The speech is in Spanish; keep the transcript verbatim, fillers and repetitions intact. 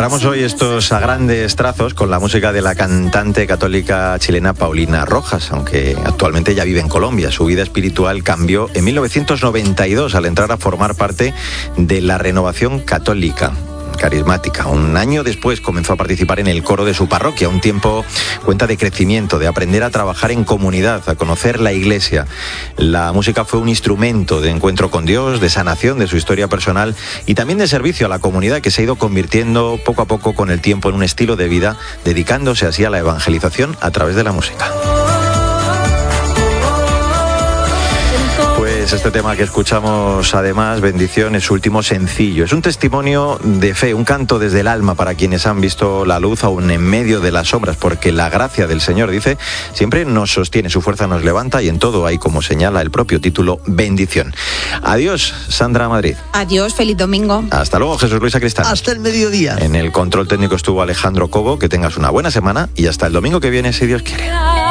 Cerramos hoy estos a grandes trazos con la música de la cantante católica chilena Paulina Rojas, aunque actualmente ya vive en Colombia. Su vida espiritual cambió en mil novecientos noventa y dos al entrar a formar parte de la Renovación Católica Carismática. Un año después comenzó a participar en el coro de su parroquia, un tiempo cuenta de crecimiento, de aprender a trabajar en comunidad, a conocer la iglesia. La música fue un instrumento de encuentro con Dios, de sanación de su historia personal y también de servicio a la comunidad, que se ha ido convirtiendo poco a poco con el tiempo en un estilo de vida, dedicándose así a la evangelización a través de la música. Pues este tema que escuchamos, además, Bendición, es su último sencillo. Es un testimonio de fe, un canto desde el alma para quienes han visto la luz aún en medio de las sombras, porque la gracia del Señor, dice, siempre nos sostiene, su fuerza nos levanta y en todo hay, como señala el propio título, bendición. Adiós, Sandra Madrid. Adiós, feliz domingo. Hasta luego, Jesús Luis Sacristán. Hasta el mediodía. En el control técnico estuvo Alejandro Cobo. Que tengas una buena semana y hasta el domingo que viene, si Dios quiere.